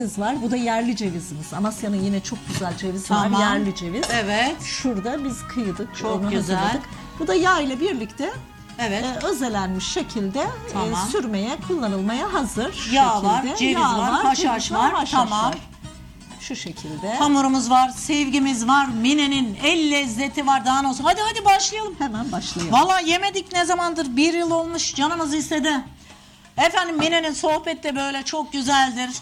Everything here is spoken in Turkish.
var. Bu da yerli cevizimiz. Amasya'nın yine çok güzel cevizi Tamam. var. Yerli ceviz. Evet. Şurada biz kıydık. Çok onu güzel. hazırladık. Bu da yağ ile birlikte Evet. özelenmiş şekilde Tamam. sürmeye, kullanılmaya hazır. Şu Yağ var, şekilde. ceviz Yağ var, haşhaş ceviz var. haşhaş Tamam. var. Şu şekilde. Hamurumuz var, sevgimiz var, Mine'nin el lezzeti var, daha ne olsun. Hadi başlayalım. Hemen başlayalım. Vallahi yemedik ne zamandır, 1 yıl olmuş, canımız istedi. Efendim Mine'nin sohbeti de böyle çok güzeldir.